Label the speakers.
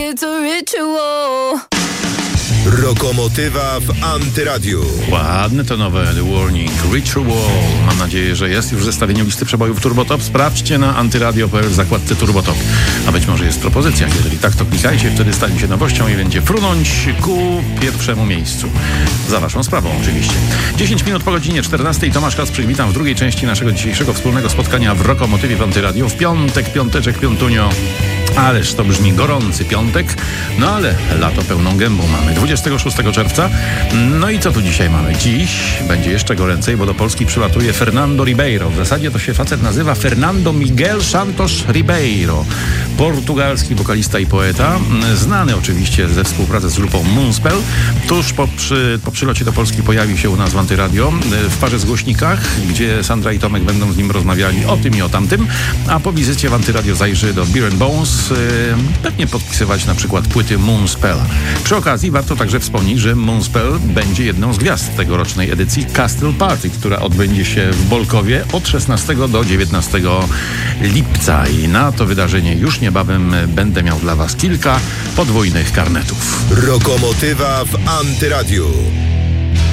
Speaker 1: it's a ritual.
Speaker 2: Rokomotywa w Antyradiu.
Speaker 3: Ładne to nowe The Warning, Ritual. Mam nadzieję, że jest już w zestawieniu listy przebojów Turbotop. Sprawdźcie na antyradio.pl w zakładce Turbotop. A być może jest propozycja. Jeżeli tak, to klikajcie, wtedy stanie się nowością i będzie frunąć ku pierwszemu miejscu. Za waszą sprawą oczywiście. 10 minut po godzinie 14. Tomasz Kacprzyk, witam w drugiej części naszego dzisiejszego wspólnego spotkania w Rokomotywie w Antyradiu. W piątek, piąteczek, piątunio. Ależ to brzmi gorący piątek, no ale lato pełną gębą mamy. 26 czerwca. No i co tu dzisiaj mamy? Dziś będzie jeszcze goręcej, bo do Polski przylatuje Fernando Ribeiro. W zasadzie to się facet nazywa Fernando Miguel Santos Ribeiro. Portugalski wokalista i poeta. Znany oczywiście ze współpracy z grupą Moonspell. Tuż po przylocie do Polski pojawi się u nas w Antyradio w parze z głośnikach, gdzie Sandra i Tomek będą z nim rozmawiali o tym i o tamtym. A po wizycie w Antyradio zajrzy do Beer & Bones, pewnie podpisywać na przykład płyty Moonspella. Przy okazji warto także wspomnieć, że Moonspell będzie jedną z gwiazd tegorocznej edycji Castle Party, która odbędzie się w Bolkowie od 16 do 19 lipca. I na to wydarzenie już niebawem będę miał dla was kilka podwójnych karnetów.
Speaker 2: Rokomotywa w Antyradiu.